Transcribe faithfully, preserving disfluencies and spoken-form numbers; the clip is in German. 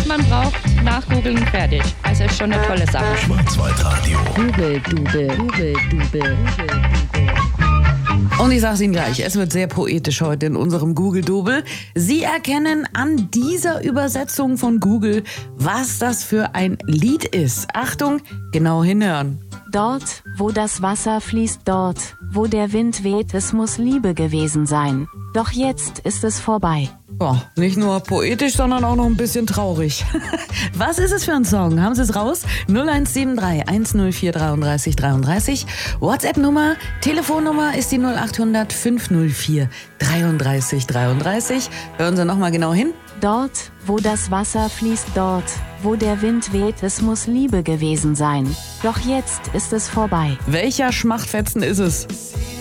man braucht, nachgoogeln, fertig. Also ist schon eine tolle Sache. Schwarzwaldradio. Google Dubel, Google Dubel, Google Dubel. Und ich sag's Ihnen gleich, es wird sehr poetisch heute in unserem Google-Double. Sie erkennen an dieser Übersetzung von Google, was das für ein Lied ist. Achtung, genau hinhören. Dort, wo das Wasser fließt, dort, wo der Wind weht, es muss Liebe gewesen sein. Doch jetzt ist es vorbei. Oh, nicht nur poetisch, sondern auch noch ein bisschen traurig. Was ist es für ein Song? Haben Sie es raus? null eins sieben drei eins null vier drei drei drei drei. WhatsApp-Nummer, Telefonnummer ist die null acht hundert fünf null vier drei drei drei drei. Hören Sie nochmal genau hin. Dort, wo das Wasser fließt, dort, wo der Wind weht, es muss Liebe gewesen sein. Doch jetzt ist es vorbei. Welcher Schmachtfetzen ist es?